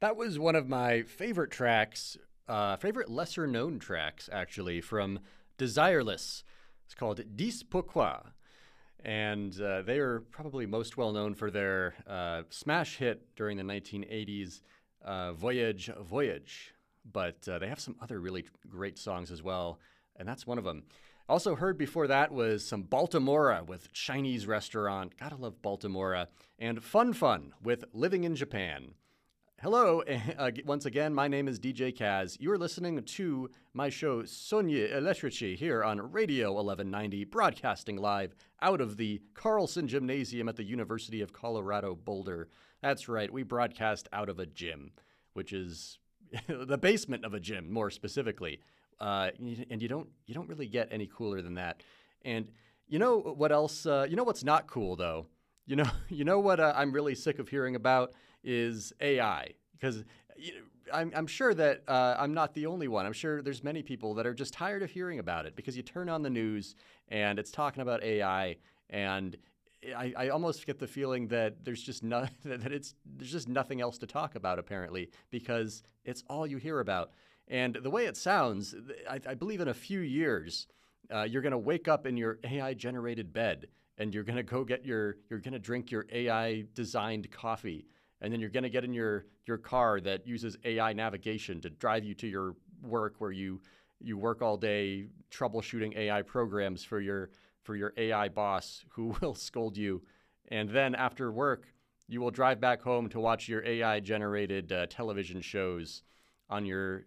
That was one of my favorite tracks, favorite lesser known tracks, actually, from Desireless. It's called Dis Pourquoi. And they are probably most well known for their smash hit during the 1980s, Voyage, Voyage. But they have some other really great songs as well, and that's one of them. Also heard before that was some Baltimora with Chinese Restaurant. Gotta love Baltimora. And Fun Fun with Living in Japan. Hello, once again, my name is DJ Kaz. You are listening to my show Sonye Electrici here on Radio 1190, broadcasting live out of the Carlson Gymnasium at the University of Colorado Boulder. That's right, we broadcast out of a gym, which is the basement of a gym, more specifically. And you don't really get any cooler than that. And you know what else? You know what's not cool though? You know what I'm really sick of hearing about is AI, because I'm sure that I'm not the only one. I'm sure there's many people that are just tired of hearing about it, because you turn on the news and it's talking about AI, and I almost get the feeling that there's just there's just nothing else to talk about, apparently, because it's all you hear about. And the way it sounds, I believe in a few years, you're going to wake up in your AI-generated bed, and you're going to drink your AI-designed coffee, and then you're going to get in your car that uses AI navigation to drive you to your work, where you work all day troubleshooting AI programs for your AI boss, who will scold you. And then after work, you will drive back home to watch your AI-generated television shows on your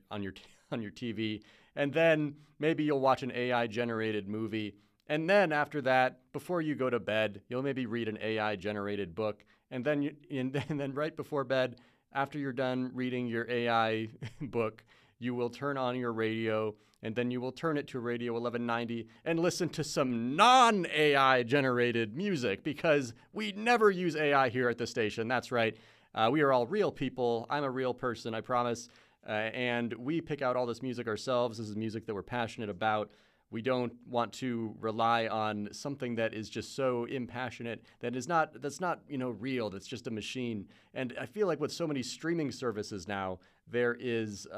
TV, and then maybe you'll watch an AI-generated movie. And then after that, before you go to bed, you'll maybe read an AI-generated book. And then right before bed, after you're done reading your AI book, you will turn on your radio, and then you will turn it to Radio 1190 and listen to some non-AI generated music, because we never use AI here at the station. That's right. We are all real people. I'm a real person, I promise. And we pick out all this music ourselves. This is music that we're passionate about. We don't want to rely on something that is just so impassionate, that's not real, that's just a machine. And I feel like with so many streaming services now, there is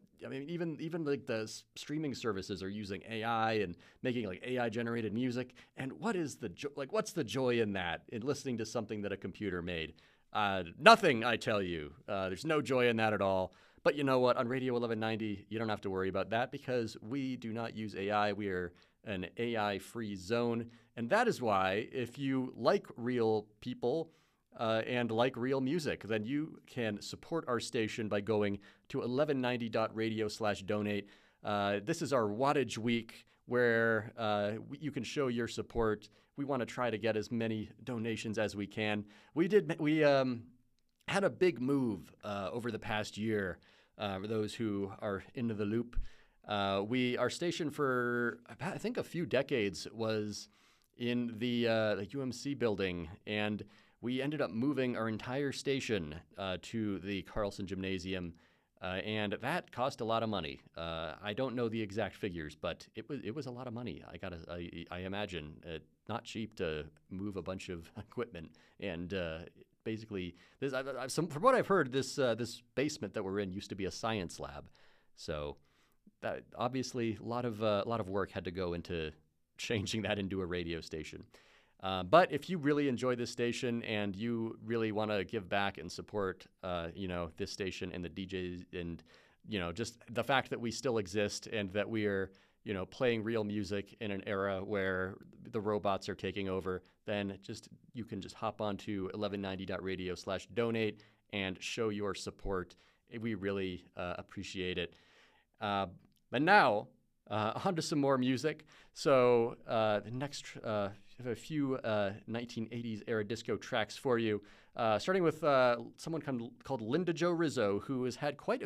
even like the streaming services are using AI and making like AI generated music. And what's the joy in that, in listening to something that a computer made? Nothing, I tell you. There's no joy in that at all. But you know what? On Radio 1190, you don't have to worry about that, because we do not use AI. We are an AI-free zone. And that is why, if you like real people and like real music, then you can support our station by going to 1190.radio/donate. This is our wattage week, where you can show your support. We want to try to get as many donations as we can. We had a big move over the past year. For those who are into the loop, our station for, I think, a few decades was in the UMC building, and we ended up moving our entire station to the Carlson Gymnasium, and that cost a lot of money. I don't know the exact figures, but it was a lot of money. I imagine not cheap to move a bunch of equipment. And basically, from what I've heard, this basement that we're in used to be a science lab. So that obviously a lot of work had to go into changing that into a radio station. But if you really enjoy this station and you really want to give back and support, this station and the DJs, and just the fact that we still exist and that we are, playing real music in an era where the robots are taking over, then you can just hop on to 1190.radio/donate and show your support. We really appreciate it. But now, on to some more music. So the next, I have a few 1980s era disco tracks for you, starting with someone called Linda Jo Rizzo, who has had quite a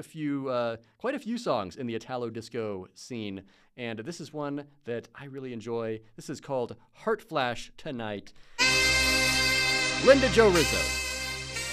few songs in the Italo disco scene, and this is one that I really enjoy. This is called Heart Flash Tonight. Linda Jo Rizzo.